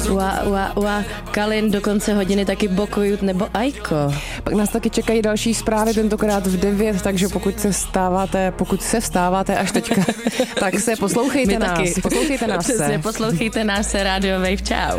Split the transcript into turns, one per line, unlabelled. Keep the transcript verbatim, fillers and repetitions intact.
Ua, ua, ua, Kalin do konce hodiny taky Bokojut nebo Ajko.
Pak nás taky čekají další zprávy, tentokrát v devět, takže pokud se vstáváte, pokud se vstáváte až teďka, tak se poslouchejte
My
nás.
taky.
Poslouchejte nás
Přesně,
se.
poslouchejte nás se, Radio Wave, čau.